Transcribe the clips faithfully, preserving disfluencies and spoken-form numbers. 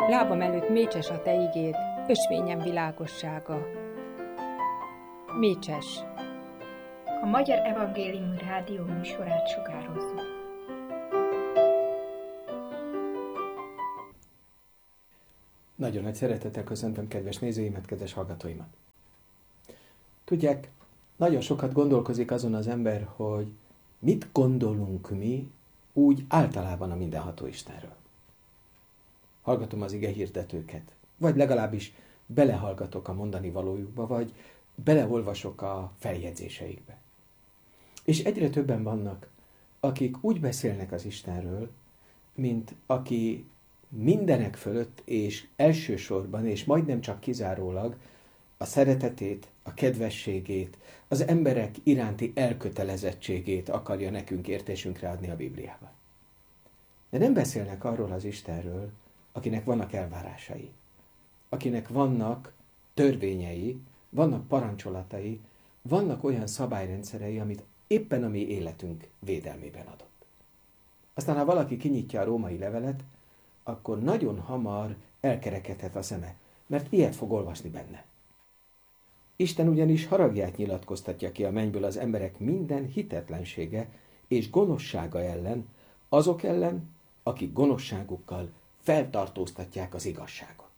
Lábam előtt mécses a te igéd, ösvényem világossága. Mécses. A Magyar Evangélium Rádió műsorát sugározzuk. Nagyon nagy szeretettel köszöntöm kedves nézőimet, kedves hallgatóimat. Tudják, nagyon sokat gondolkozik azon az ember, hogy mit gondolunk mi úgy általában a mindenható Istenről. Hallgatom az ige hirdetőket, vagy legalábbis belehallgatok a mondani valójukba, vagy beleolvasok a feljegyzéseikbe. És egyre többen vannak, akik úgy beszélnek az Istenről, mint aki mindenek fölött és elsősorban, és majdnem csak kizárólag a szeretetét, a kedvességét, az emberek iránti elkötelezettségét akarja nekünk értésünkre adni a Bibliában. De nem beszélnek arról az Istenről, akinek vannak elvárásai, akinek vannak törvényei, vannak parancsolatai, vannak olyan szabályrendszerei, amit éppen a mi életünk védelmében adott. Aztán, ha valaki kinyitja a római levelet, akkor nagyon hamar elkerekedhet a szeme, mert ilyet fog olvasni benne. Isten ugyanis haragját nyilatkoztatja ki a mennyből az emberek minden hitetlensége és gonoszsága ellen, azok ellen, akik gonoszságukkal feltartóztatják az igazságot.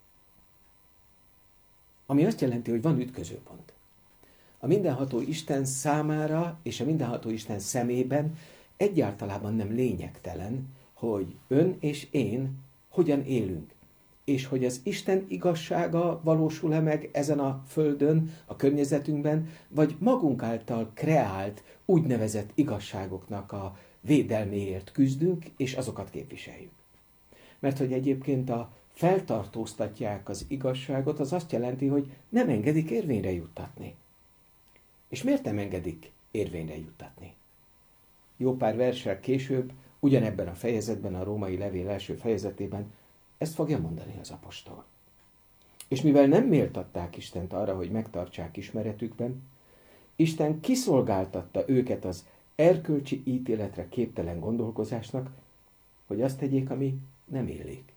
Ami azt jelenti, hogy van ütközőpont. A mindenható Isten számára és a mindenható Isten szemében egyáltalában nem lényegtelen, hogy ön és én hogyan élünk, és hogy az Isten igazsága valósul-e meg ezen a földön, a környezetünkben, vagy magunk által kreált úgynevezett igazságoknak a védelméért küzdünk, és azokat képviseljük. Mert hogy egyébként a feltartóztatják az igazságot, az azt jelenti, hogy nem engedik érvényre juttatni. És miért nem engedik érvényre juttatni? Jó pár verssel később, ugyanebben a fejezetben, a római levél első fejezetében ezt fogja mondani az apostol. És mivel nem méltatták Istent arra, hogy megtartsák ismeretükben, Isten kiszolgáltatta őket az erkölcsi ítéletre képtelen gondolkozásnak, hogy azt tegyék, ami nem illik.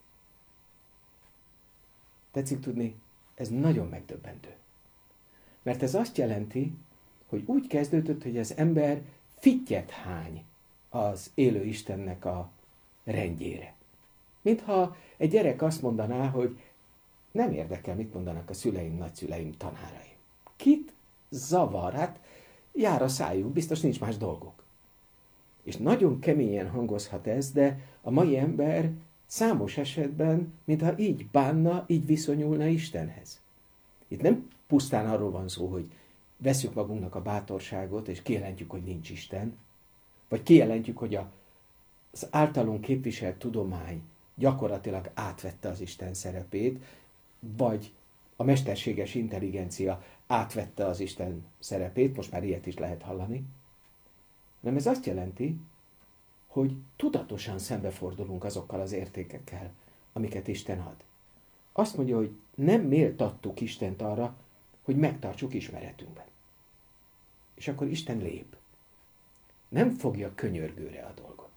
Tetszik tudni, ez nagyon megdöbbentő. Mert ez azt jelenti, hogy úgy kezdődött, hogy az ember fittyet hány az élő Istennek a rendjére. Mintha egy gyerek azt mondaná, hogy nem érdekel, mit mondanak a szüleim, nagyszüleim, tanáraim. Kit zavar? Hát jár a szájuk, biztos nincs más dolguk. És nagyon keményen hangozhat ez, de a mai ember számos esetben, mintha így bánna, így viszonyulna Istenhez. Itt nem pusztán arról van szó, hogy veszük magunknak a bátorságot, és kijelentjük, hogy nincs Isten, vagy kijelentjük, hogy a, az általunk képviselt tudomány gyakorlatilag átvette az Isten szerepét, vagy a mesterséges intelligencia átvette az Isten szerepét, most már ilyet is lehet hallani. Nem, ez azt jelenti, hogy tudatosan szembefordulunk azokkal az értékekkel, amiket Isten ad. Azt mondja, hogy nem méltattuk Istent arra, hogy megtartsuk ismeretünkben. És akkor Isten lép. Nem fogja könyörgőre a dolgot.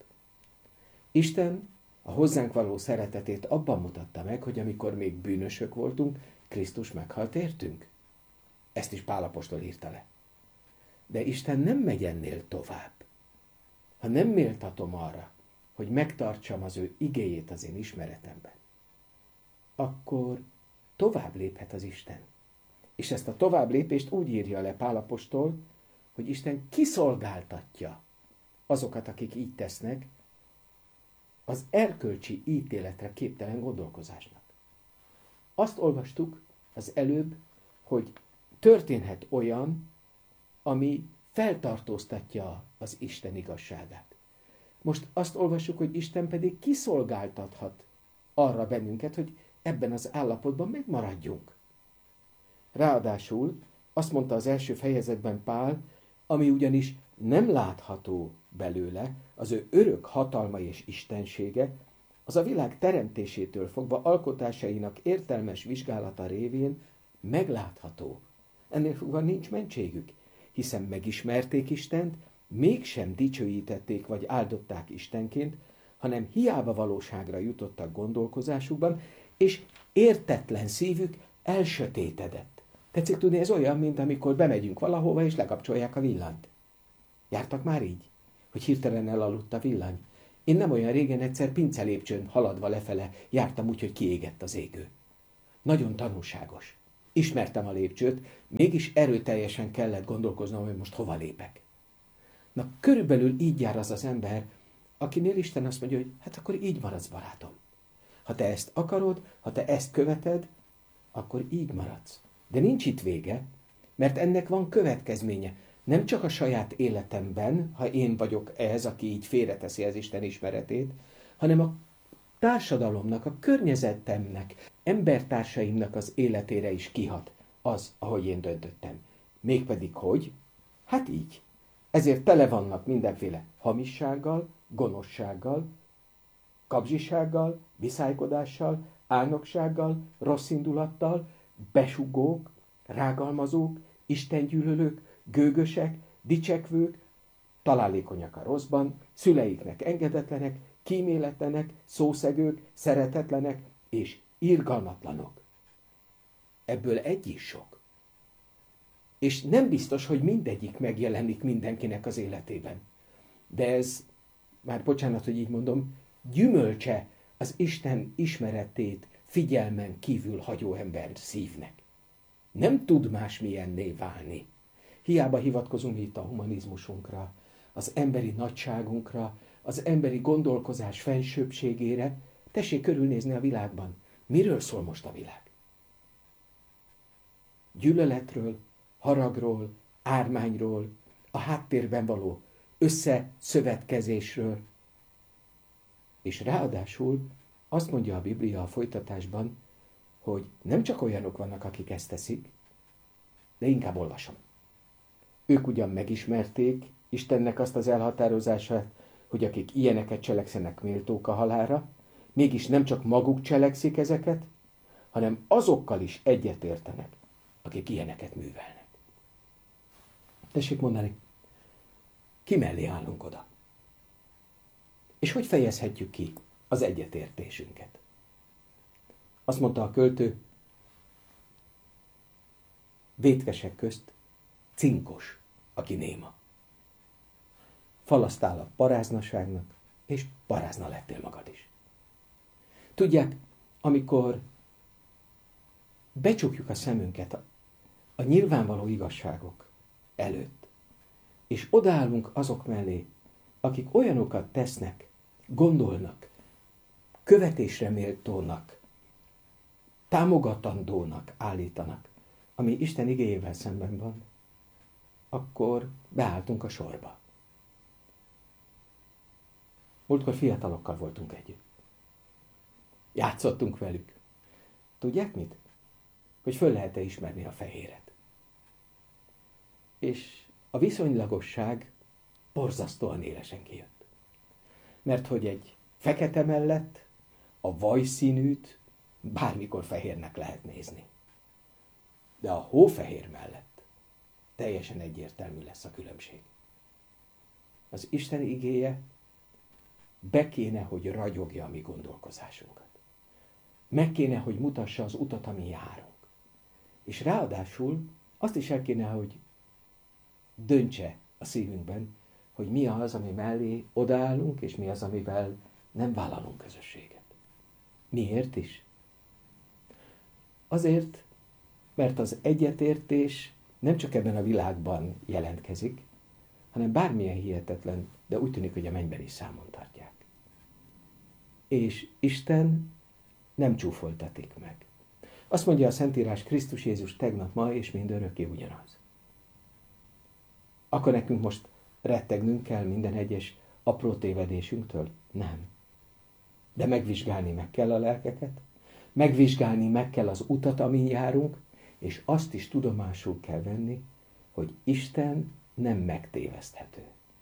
Isten a hozzánk való szeretetét abban mutatta meg, hogy amikor még bűnösök voltunk, Krisztus meghalt értünk. Ezt is Pál apostol írta le. De Isten nem megy ennél tovább. Ha nem méltatom arra, hogy megtartsam az ő igéjét az én ismeretemben, akkor tovább léphet az Isten. És ezt a tovább lépést úgy írja le Pál apostol, hogy Isten kiszolgáltatja azokat, akik így tesznek, az erkölcsi ítéletre képtelen gondolkozásnak. Azt olvastuk az előbb, hogy történhet olyan, ami feltartóztatja az Isten igazságát. Most azt olvassuk, hogy Isten pedig kiszolgáltathat arra bennünket, hogy ebben az állapotban megmaradjunk. Ráadásul azt mondta az első fejezetben Pál, ami ugyanis nem látható belőle, az ő örök hatalma és istensége, az a világ teremtésétől fogva alkotásainak értelmes vizsgálata révén meglátható. Ennél fogva nincs mentségük, hiszen megismerték Istent, mégsem dicsőítették vagy áldották Istenként, hanem hiába valóságra jutottak gondolkozásukban, és értetlen szívük elsötétedett. Tetszik tudni, ez olyan, mint amikor bemegyünk valahova, és lekapcsolják a villanyt. Jártak már így? Hogy hirtelen elaludt a villany? Én nem olyan régen egyszer pincelépcsőn haladva lefele jártam úgy, hogy kiégett az égő. Nagyon tanulságos. Ismertem a lépcsőt, mégis erőteljesen kellett gondolkoznom, hogy most hova lépek. Na, körülbelül így jár az az ember, akinél Isten azt mondja, hogy hát akkor így maradsz, barátom. Ha te ezt akarod, ha te ezt követed, akkor így maradsz. De nincs itt vége, mert ennek van következménye. Nem csak a saját életemben, ha én vagyok ez, aki így félreteszi az Isten ismeretét, hanem a társadalomnak, a környezetemnek, embertársaimnak az életére is kihat az, ahogy én döntöttem. Mégpedig hogy? Hát így. Ezért tele vannak mindenféle hamissággal, gonoszsággal, kapzsisággal, viszálykodással, álnoksággal, rosszindulattal, besugók, rágalmazók, istengyűlölők, gőgösek, dicsekvők, találékonyak a rosszban, szüleiknek engedetlenek, kíméletlenek, szószegők, szeretetlenek és irgalmatlanok. Ebből egy is sok. És nem biztos, hogy mindegyik megjelenik mindenkinek az életében. De ez, már bocsánat, hogy így mondom, gyümölcse az Isten ismeretét figyelmen kívül hagyó ember szívnek. Nem tud másmilyenné válni. Hiába hivatkozunk itt a humanizmusunkra, az emberi nagyságunkra, az emberi gondolkozás fensőbbségére. Tessék körülnézni a világban. Miről szól most a világ? Gyűlöletről, haragról, ármányról, a háttérben való összeszövetkezésről. És ráadásul azt mondja a Biblia a folytatásban, hogy nem csak olyanok vannak, akik ezt teszik, de inkább olvasom. Ők ugyan megismerték Istennek azt az elhatározását, hogy akik ilyeneket cselekszenek, méltók a halálra, mégis nem csak maguk cselekszik ezeket, hanem azokkal is egyetértenek, akik ilyeneket művelnek. Tessék mondani, ki mellé állunk oda? És hogy fejezhetjük ki az egyetértésünket? Azt mondta a költő, vétkesek közt cinkos, aki néma. Falasztál a paráznaságnak, és parázna lettél magad is. Tudják, amikor becsukjuk a szemünket a, a nyilvánvaló igazságok előtt, és odaállunk azok mellé, akik olyanokat tesznek, gondolnak, követésre méltónak, támogatandónak állítanak, ami Isten igéjével szemben van, akkor beálltunk a sorba. Múltkor fiatalokkal voltunk együtt. Játszottunk velük. Tudják mit? Hogy föl lehet-e ismerni a fehéret. És a viszonylagosság borzasztóan élesen kijött. Mert hogy egy fekete mellett a vajszínűt bármikor fehérnek lehet nézni. De a hófehér mellett teljesen egyértelmű lesz a különbség. Az Isten igéje be kéne, hogy ragyogja a mi gondolkozásunkat. Meg kéne, hogy mutassa az utat, amin járunk. És ráadásul azt is el kéne, hogy döntse a szívünkben, hogy mi az, ami mellé odaállunk, és mi az, amivel nem vállalunk közösséget. Miért is? Azért, mert az egyetértés nem csak ebben a világban jelentkezik, hanem bármilyen hihetetlen, de úgy tűnik, hogy a mennyben is számon tartják. És Isten nem csúfoltatik meg. Azt mondja a Szentírás, Krisztus Jézus tegnap, ma és mindörökké ugyanaz. Akkor nekünk most rettegnünk kell minden egyes apró tévedésünktől? Nem. De megvizsgálni meg kell a lelkeket, megvizsgálni meg kell az utat, amin járunk, és azt is tudomásul kell venni, hogy Isten nem megtéveszthető.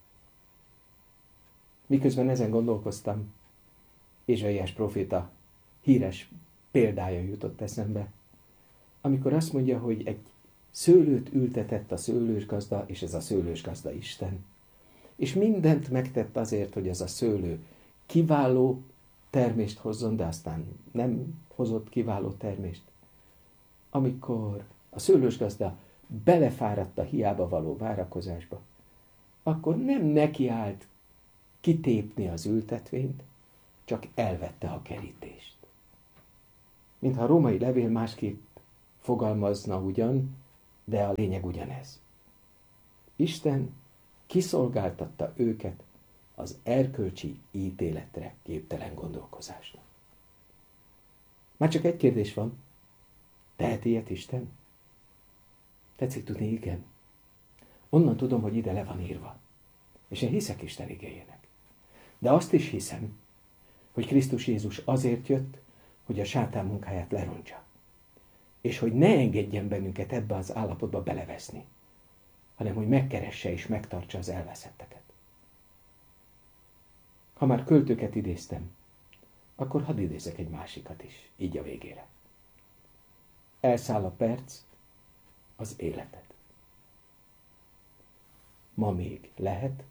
Miközben ezen gondolkoztam, Ézsaiás próféta híres példája jutott eszembe, amikor azt mondja, hogy egy szőlőt ültetett a szőlősgazda, és ez a szőlősgazda Isten, és mindent megtett azért, hogy ez a szőlő kiváló termést hozzon, de aztán nem hozott kiváló termést. Amikor a szőlősgazda belefáradt a hiába való várakozásba, akkor nem nekiállt kitépni az ültetvényt, csak elvette a kerítést. Mintha a római levél másképp fogalmazna ugyan, de a lényeg ugyanez. Isten kiszolgáltatta őket az erkölcsi ítéletre képtelen gondolkozásnak. Már csak egy kérdés van. Tehet ilyet Isten? Tetszik tudni, igen. Onnan tudom, hogy ide le van írva. És én hiszek Isten igéjének. De azt is hiszem, hogy Krisztus Jézus azért jött, hogy a sátán munkáját lerontsa. És hogy ne engedjen bennünket ebbe az állapotba beleveszni, hanem hogy megkeresse és megtartsa az elveszetteket. Ha már költőket idéztem, akkor hadd idézek egy másikat is, így a végére. Elszáll a perc, az életed. Ma még lehet,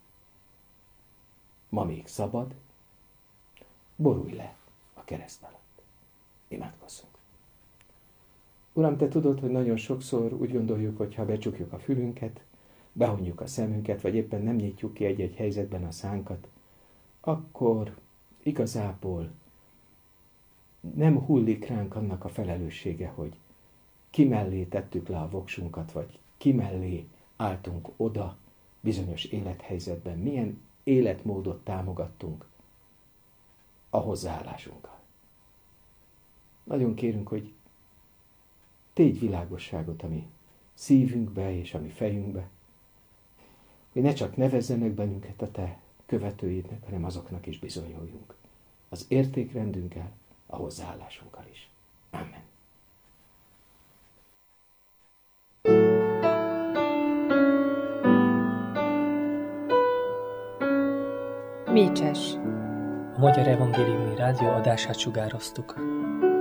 ma még szabad, borulj le a kereszt alatt. Imádkozzunk. Uram, Te tudod, hogy nagyon sokszor úgy gondoljuk, hogy ha becsukjuk a fülünket, behonjuk a szemünket, vagy éppen nem nyitjuk ki egy-egy helyzetben a szánkat, akkor igazából nem hullik ránk annak a felelőssége, hogy ki mellé tettük le a voksunkat, vagy ki mellé álltunk oda bizonyos élethelyzetben, milyen életmódot támogattunk a hozzáállásunkkal. Nagyon kérünk, hogy tégy világosságot a mi szívünkbe és a mi fejünkbe, hogy ne csak nevezzenek bennünket a Te követőidnek, hanem azoknak is bizonyuljunk. Az értékrendünkkel, a hozzáállásunkkal is. Amen. Mécses. A Magyar Evangéliumi Rádió adását sugároztuk.